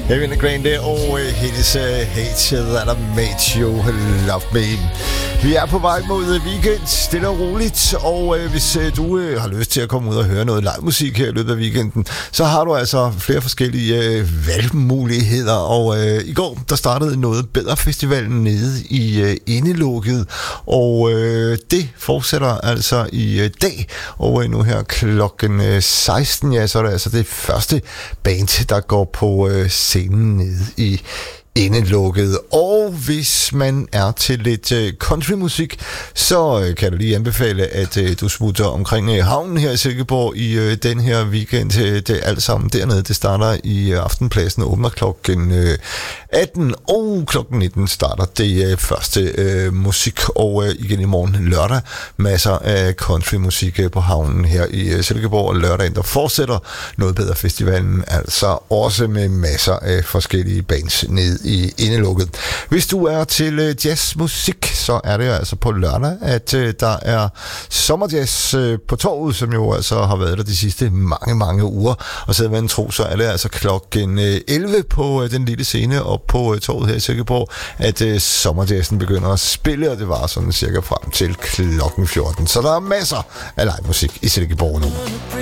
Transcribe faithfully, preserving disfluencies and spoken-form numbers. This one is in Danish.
Ariana Grande og hendes uh, Hate That I Made You Love Me. Vi er på vej mod weekend, stille og roligt, og uh, hvis uh, du uh, har lyst til at komme ud og høre noget live musik her i løbet af weekenden, så har du altså flere forskellige uh, valgmuligheder, og uh, i går der startede Noget Bedre Festivalen nede i uh, Indelukket, og uh, det fortsætter altså i uh, dag, og uh, nu her klokken uh, seksten, ja, så er det altså det første band, der går på uh, scenen nede i Indelukket. Og hvis man er til lidt uh, countrymusik, så uh, kan du lige anbefale, at uh, du smutter omkring uh, havnen her i Silkeborg i uh, den her weekend. Uh, det er alt sammen dernede. Det starter i uh, Aftenpladsen og åbner klokken uh, atten, og klokken nitten starter det uh, første uh, musik. Og uh, igen i morgen lørdag, masser af countrymusik uh, på havnen her i uh, Silkeborg. Og lørdagen, der fortsætter Noget Bedre Festivalen, altså også med masser af forskellige bands ned i Indelukket. Hvis du er til uh, jazzmusik, så er det altså på lørdag, at uh, der er sommerjazz uh, på torvet, som jo altså har været der de sidste mange, mange uger. Og så man tro, så er det altså klokken uh, elleve på uh, den lille scene og på uh, torvet her i Silkeborg, at uh, sommerjazzen begynder at spille, og det var sådan cirka frem til klokken fjorten. Så der er masser af live musik i Silkeborg nu.